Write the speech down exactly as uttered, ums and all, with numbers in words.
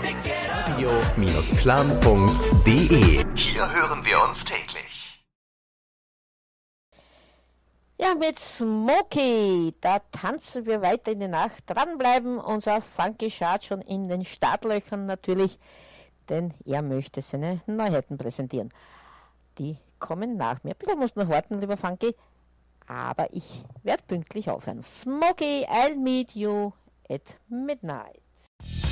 radio punkt de. Hier hören wir uns täglich. Ja, mit Smokey, da tanzen wir weiter in die Nacht. Dranbleiben, unser Funky Chart schon in den Startlöchern natürlich, denn er möchte seine Neuheiten präsentieren. Die kommen nach mir. Ein bisschen musst du noch warten, lieber Funky, aber ich werde pünktlich aufhören. Smokey, I'll meet you at midnight.